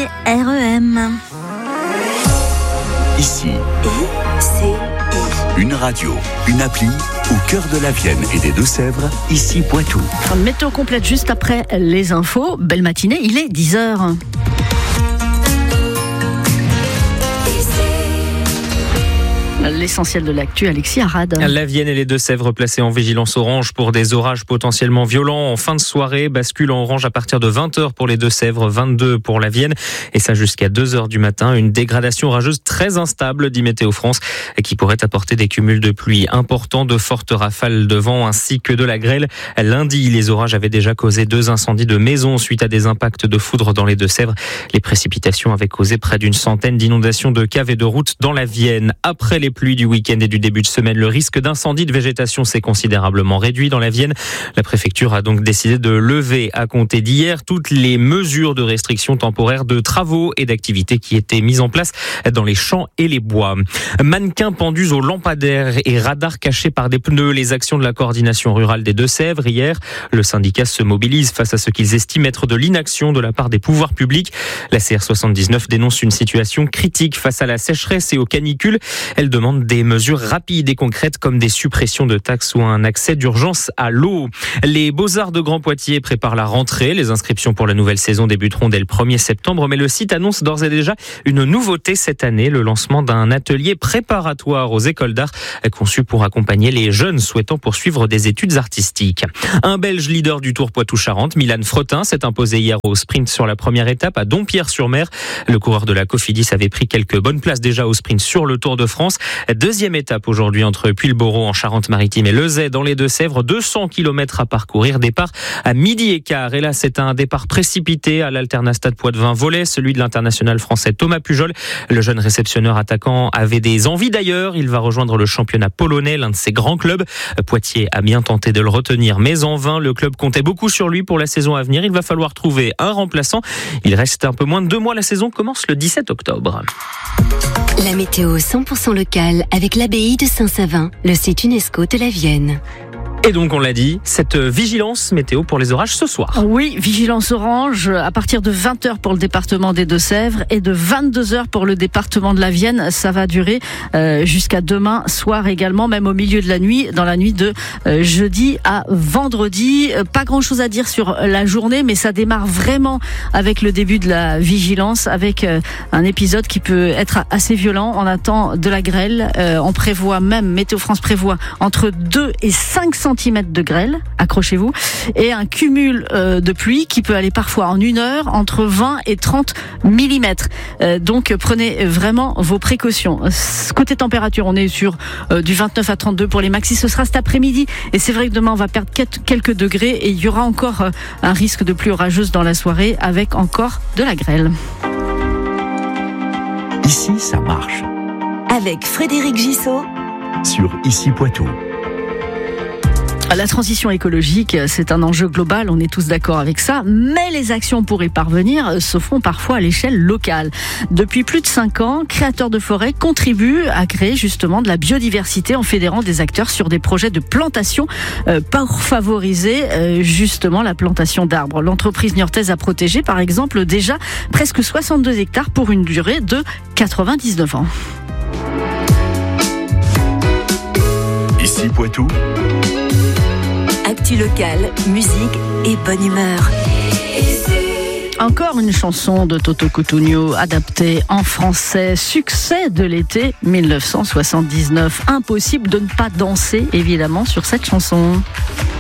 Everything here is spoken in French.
matinée REM. Ici, une radio, une appli au cœur de la Vienne et des Deux-Sèvres, ici Poitou. Météo complète juste après les infos. Belle matinée, il est 10h. L'essentiel de l'actu, Alexis Arad. La Vienne et les Deux-Sèvres placés en vigilance orange pour des orages potentiellement violents en fin de soirée. Bascule en orange à partir de 20h pour les Deux-Sèvres, 22 pour la Vienne. Et ça jusqu'à 2h du matin. Une dégradation orageuse très instable, dit Météo France, qui pourrait apporter des cumuls de pluie importants, de fortes rafales de vent ainsi que de la grêle. Lundi, les orages avaient déjà causé 2 incendies de maisons suite à des impacts de foudre dans les Deux-Sèvres. Les précipitations avaient causé près d'une centaine d'inondations de caves et de routes dans la Vienne. Après les pluies du week-end et du début de semaine, le risque d'incendie de végétation s'est considérablement réduit dans la Vienne. La préfecture a donc décidé de lever à compter d'hier toutes les mesures de restriction temporaire de travaux et d'activités qui étaient mises en place dans les champs et les bois. Mannequins pendus aux lampadaires et radars cachés par des pneus, les actions de la coordination rurale des Deux-Sèvres. Hier, le syndicat se mobilise face à ce qu'ils estiment être de l'inaction de la part des pouvoirs publics. La CR79 dénonce une situation critique face à la sécheresse et aux canicules. Elle demande des mesures rapides et concrètes comme des suppressions de taxes ou un accès d'urgence à l'eau. Les Beaux-Arts de Grand Poitiers préparent la rentrée. Les inscriptions pour la nouvelle saison débuteront dès le 1er septembre, mais le site annonce d'ores et déjà une nouveauté cette année, le lancement d'un atelier préparatoire aux écoles d'art conçu pour accompagner les jeunes souhaitant poursuivre des études artistiques. Un Belge leader du Tour Poitou-Charentes, Milan Fretin, s'est imposé hier au sprint sur la première étape à Dompierre-sur-Mer. Le coureur de la Cofidis avait pris quelques bonnes places déjà au sprint sur le Tour de France. Deuxième étape aujourd'hui entre Puylleborough en Charente-Maritime et Lezay dans les Deux-Sèvres. 200 km à parcourir. Départ à 12h15. Et là, c'est un départ précipité à l'Alternastade Poitevin-Volet, celui de l'international français Thomas Pujol. Le jeune réceptionneur attaquant avait des envies d'ailleurs. Il va rejoindre le championnat polonais, l'un de ses grands clubs. Poitiers a bien tenté de le retenir, mais en vain. Le club comptait beaucoup sur lui pour la saison à venir. Il va falloir trouver un remplaçant. Il reste un peu moins de 2 mois. La saison commence le 17 octobre. La météo 100% locale avec l'abbaye de Saint-Savin, le site UNESCO de la Vienne. Et donc, on l'a dit, cette vigilance météo pour les orages ce soir. Oui, vigilance orange à partir de 20h pour le département des Deux-Sèvres et de 22h pour le département de la Vienne. Ça va durer jusqu'à demain soir également, même au milieu de la nuit, dans la nuit de jeudi à vendredi. Pas grand-chose à dire sur la journée, mais ça démarre vraiment avec le début de la vigilance, avec un épisode qui peut être assez violent. On attend de la grêle. On prévoit même, Météo France prévoit entre 2 et 5 cm de grêle, accrochez-vous, et un cumul de pluie qui peut aller parfois en 1 heure entre 20 et 30 mm. Donc prenez vraiment vos précautions. Côté température, on est sur du 29 à 32 pour les maxis. Ce sera cet après-midi et c'est vrai que demain on va perdre quelques degrés et il y aura encore un risque de pluie orageuse dans la soirée avec encore de la grêle. Ici, ça marche. Avec Frédéric Gissot Sur Ici Poitou. La transition écologique, c'est un enjeu global, on est tous d'accord avec ça, mais les actions pour y parvenir se font parfois à l'échelle locale. Depuis plus de 5 ans, Créateurs de Forêt contribuent à créer justement de la biodiversité en fédérant des acteurs sur des projets de plantation pour favoriser justement la plantation d'arbres. L'entreprise niortaise a protégé par exemple déjà presque 62 hectares pour une durée de 99 ans. Ici Poitou. Actu locale, musique et bonne humeur. Encore une chanson de Toto Cutugno adaptée en français, succès de l'été 1979. Impossible de ne pas danser évidemment sur cette chanson.